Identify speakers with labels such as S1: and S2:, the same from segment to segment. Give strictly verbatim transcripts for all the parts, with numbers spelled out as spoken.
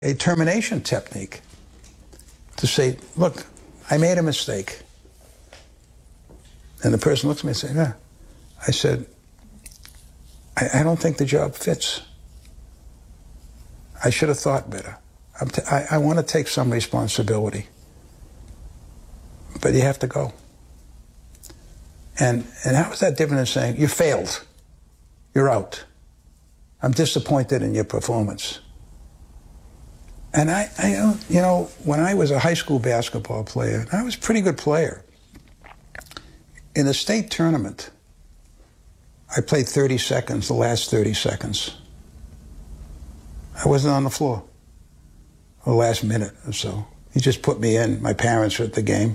S1: a termination technique to say, look, I made a mistake. And the person looks at me and says, yeah. I said, I, I don't think the job fits. I should have thought better. I'm t I, I want to take some responsibility. But you have to go. And, and how is that different than saying, you failed, you're out. I'm disappointed in your performance. And I, I, you know, when I was a high school basketball player, I was a pretty good player. In the state tournament, I played thirty seconds, the last thirty seconds. I wasn't on the floor, the last minute or so. He just put me in. My parents were at the game.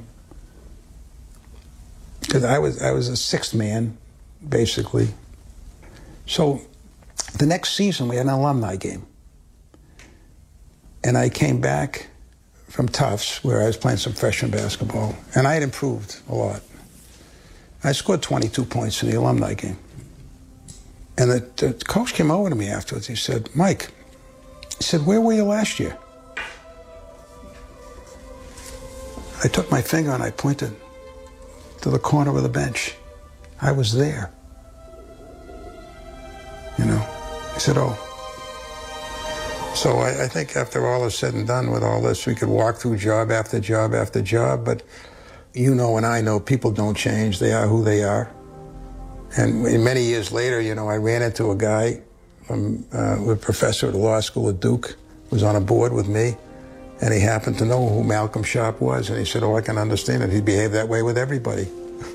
S1: Because I was, I was a sixth man, basically. So the next season, we had an alumni game. And I came back from Tufts, where I was playing some freshman basketball, and I had improved a lot. I scored twenty-two points in the alumni game. And the, the coach came over to me afterwards. He said, Mike, he said, where were you last year? I took my finger and I pointed to the corner of the bench. I was there. You know, he said, oh. So I, I think after all is said and done with all this, we could walk through job after job after job, but you know and I know people don't change. They are who they are. And many years later, you know, I ran into a guy, from, uh, a professor at the law school at Duke, who was on a board with me, and he happened to know who Malcolm Sharpe was, and he said, oh, I can understand it. He behaved that way with everybody.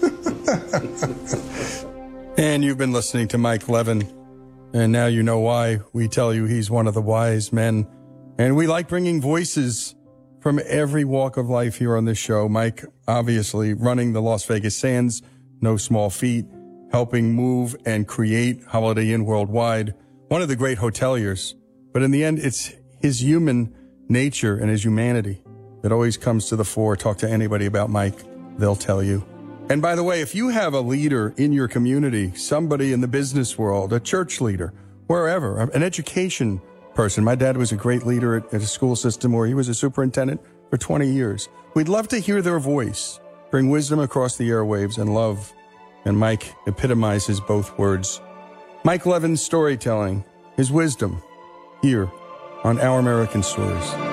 S2: And you've been listening to Mike Levin, and now you know why we tell you he's one of the wise men. And we like bringing voices from every walk of life here on this show. Mike, obviously, running the Las Vegas Sands, no small feat, helping move and create Holiday Inn worldwide, one of the great hoteliers. But in the end, it's his human nature and his humanity that always comes to the fore. Talk to anybody about Mike, they'll tell you. And by the way, if you have a leader in your community, somebody in the business world, a church leader, wherever, an education person. My dad was a great leader at, at a school system where he was a superintendent for twenty years. We'd love to hear their voice, bring wisdom across the airwaves and love. And Mike epitomizes both words. Mike Levin's storytelling, his wisdom, here on Our American Stories.